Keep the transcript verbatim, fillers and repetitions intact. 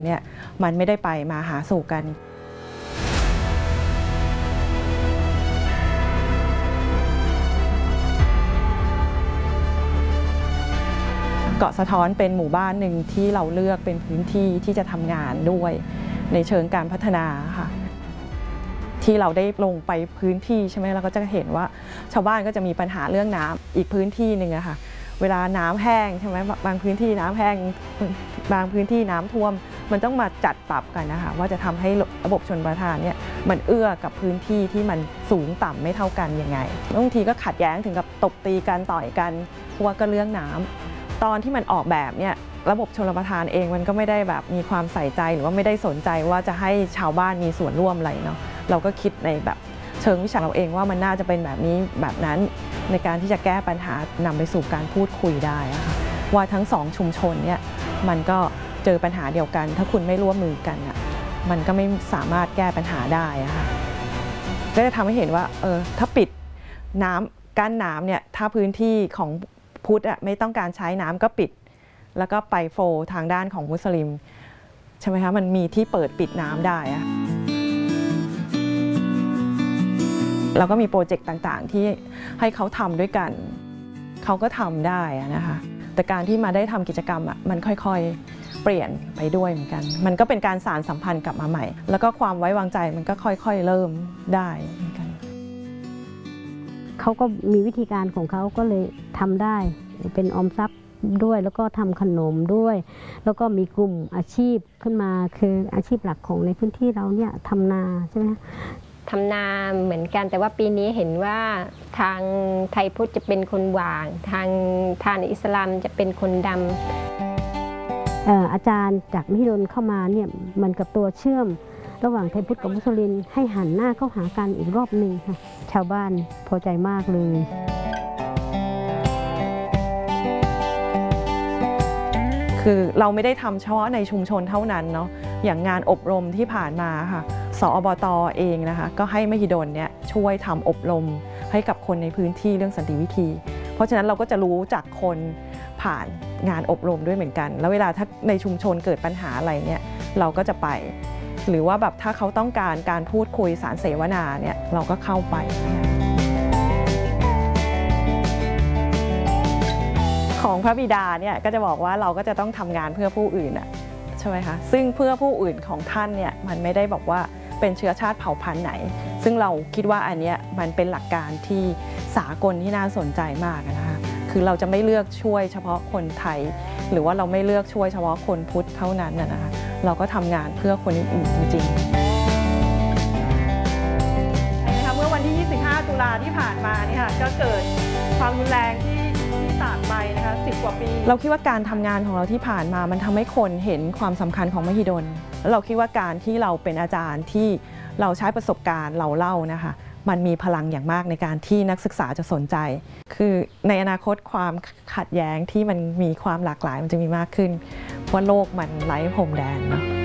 เนี่ยมันไม่ได้ไปมาหาสู่กันเกาะสะท้อนเป็นหมู่บ้านหนึ่งที่เราเลือกเป็นพื้นที่ที่จะทำงานด้วยในเชิงการพัฒนาค่ะที่เราได้ลงไปพื้นที่ใช่ไหมเราก็จะเห็นว่าชาวบ้านก็จะมีปัญหาเรื่องน้ำอีกพื้นที่หนึ่งอะค่ะเวลาน้ำแห้งใช่ไหมบางพื้นที่น้ำแห้งบางพื้นที่น้ำท่วมมันต้องมาจัดปรับกันนะคะว่าจะทำให้ระบบชลประทานเนี่ยมันเอื้อกับพื้นที่ที่มันสูงต่ำไม่เท่ากันยังไงบางทีก็ขัดแย้งถึงกับตบตีกันต่อยกันเพราะว่าก็เรื่องน้ำตอนที่มันออกแบบเนี่ยระบบชลประทานเองมันก็ไม่ได้แบบมีความใส่ใจหรือว่าไม่ได้สนใจว่าจะให้ชาวบ้านมีส่วนร่วมอะไรเนาะเราก็คิดในแบบเชิงวิชาเราเองว่ามันน่าจะเป็นแบบนี้แบบนั้นในการที่จะแก้ปัญหานำไปสู่การพูดคุยได้ค่ะว่าทั้งสองชุมชนเนี่ยมันก็เจอปัญหาเดียวกันถ้าคุณไม่ร่วมมือกันอ่ะมันก็ไม่สามารถแก้ปัญหาได้ค่ะก็จะทำให้เห็นว่าเออถ้าปิดน้ำกั้นน้ำเนี่ยถ้าพื้นที่ของพุทธอ่ะไม่ต้องการใช้น้ำก็ปิดแล้วก็ไปโฟลทางด้านของมุสลิมใช่ไหมคะมันมีที่เปิดปิดน้ำได้อะเราก็มีโปรเจกต์ต่างๆที่ให้เขาทำด้วยกันเขาก็ทำได้นะคะแต่การที่มาได้ทำกิจกรรมอ่ะมันค่อยๆเปลี่ยนไปด้วยเหมือนกันมันก็เป็นการสานสัมพันธ์กลับมาใหม่แล้วก็ความไว้วางใจมันก็ค่อยๆเริ่มได้เหมือนกันเขาก็มีวิธีการของเขาก็เลยทำได้เป็นออมทรัพย์ด้วยแล้วก็ทำขนมด้วยแล้วก็มีกลุ่มอาชีพขึ้นมาคืออาชีพหลักของในพื้นที่เราเนี่ยทำนาใช่ไหมทำนาเหมือนกันแต่ว่าปีนี้เห็นว่าทางไทยพุทธจะเป็นคนหว่างทางทางอิสลามจะเป็นคนดำอาจารย์จากมหิดลเข้ามาเนี่ยมันกับตัวเชื่อมระหว่างไทยพุทธกับมุสลิมให้หันหน้าเข้าหากันอีกรอบหนึ่งค่ะชาวบ้านพอใจมากเลยคือเราไม่ได้ทำเฉพาะในชุมชนเท่านั้นเนาะอย่างงานอบรมที่ผ่านมาค่ะสอบต.เองนะคะก็ให้มหิดลเนี่ยช่วยทำอบรมให้กับคนในพื้นที่เรื่องสันติวิธีเพราะฉะนั้นเราก็จะรู้จากคนผ่านงานอบรมด้วยเหมือนกันแล้วเวลาถ้าในชุมชนเกิดปัญหาอะไรเนี่ยเราก็จะไปหรือว่าแบบถ้าเขาต้องการการพูดคุยสารเสวนาเนี่ยเราก็เข้าไปของพระบิดาเนี่ยก็จะบอกว่าเราก็จะต้องทำงานเพื่อผู้อื่นอ่ะใช่ไหมคะซึ่งเพื่อผู้อื่นของท่านเนี่ยมันไม่ได้บอกว่าเป็นเชื้อชาติเผ่าพันธุ์ไหนซึ่งเราคิดว่าอันนี้มันเป็นหลักการที่สากลที่น่าสนใจมากนะคะคือเราจะไม่เลือกช่วยเฉพาะคนไทยหรือว่าเราไม่เลือกช่วยเฉพาะคนพุทธเท่านั้นนะคะเราก็ทำงานเพื่อคนอื่นจริงๆนะคะเมื่อวันที่ยี่สิบห้าตุลาที่ผ่านมานี่ค่ะก็เกิดความรุนแรงที่ตากไปนะคะสิบกว่าปีเราคิดว่าการทำงานของเราที่ผ่านมามันทำให้คนเห็นความสำคัญของมหิดลแล้วเราคิดว่าการที่เราเป็นอาจารย์ที่เราใช้ประสบการณ์เราเล่านะคะมันมีพลังอย่างมากในการที่นักศึกษาจะสนใจคือในอนาคตความขัดแย้งที่มันมีความหลากหลายมันจะมีมากขึ้นเพราะโลกมันไร้พรมแดนเนาะ